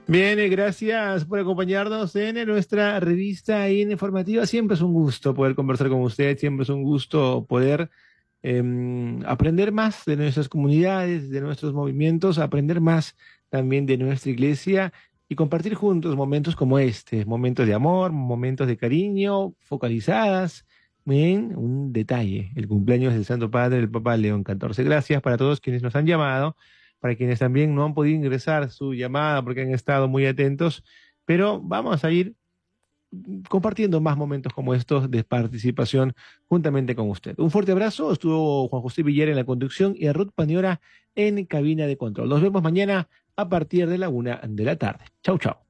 Bien, gracias por acompañarnos en nuestra revista informativa. Siempre es un gusto poder conversar con usted, siempre es un gusto poder aprender más de nuestras comunidades, de nuestros movimientos, aprender más también de nuestra iglesia y compartir juntos momentos como este, momentos de amor, momentos de cariño, focalizadas en un detalle, el cumpleaños del Santo Padre, el Papa León XIV. Gracias para todos quienes nos han llamado, para quienes también no han podido ingresar su llamada porque han estado muy atentos, pero vamos a ir compartiendo más momentos como estos de participación juntamente con usted. Un fuerte abrazo, estuvo Juan José Villar en la conducción y Ruth Paniora en cabina de control. Nos vemos mañana a partir de la 1 de la tarde. Chau, chau.